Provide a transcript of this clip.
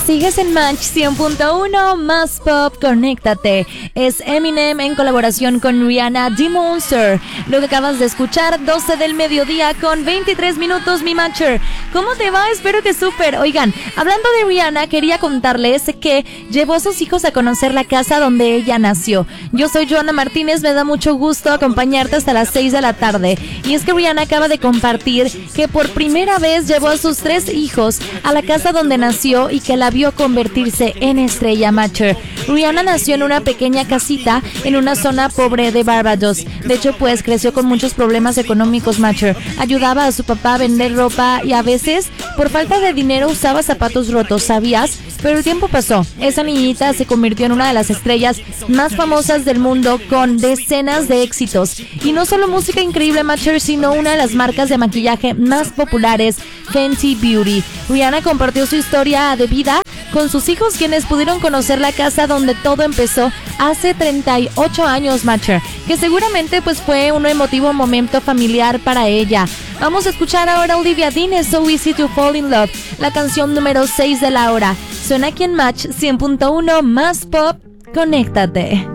Sigues en Match 100.1 más pop, conéctate. Es Eminem en colaboración con Rihanna, The Monster. Lo que acabas de escuchar, 12 del mediodía con 23 minutos, mi Matcher. ¿Cómo te va? Espero que súper. Oigan, hablando de Rihanna, quería contarles que llevó a sus hijos a conocer la casa donde ella nació. Yo soy Joana Martínez, me da mucho gusto acompañarte hasta las 6 de la tarde. Y es que Rihanna acaba de compartir que por primera vez llevó a sus 3 hijos a la casa donde nació y que la vio convertirse en estrella, Matcher. Rihanna nació en una pequeña casita en una zona pobre de Barbados. De hecho, pues creció con muchos problemas económicos, Matcher. Ayudaba a su papá a vender ropa y a veces, por falta de dinero, usaba zapatos rotos, ¿sabías? Pero el tiempo pasó. Esa niñita se convirtió en una de las estrellas más famosas del mundo con decenas de éxitos. Y no solo música increíble, Matcher, sino una de las marcas de maquillaje más populares, Fenty Beauty. Rihanna compartió su historia de vida con sus hijos, quienes pudieron conocer la casa donde todo empezó hace 38 años, Matcher, que seguramente pues fue un emotivo momento familiar para ella. Vamos a escuchar ahora a Olivia Dean, es So Easy to Fall in Love, la canción número 6 de la hora. Suena aquí en Match 100.1 más pop, conéctate.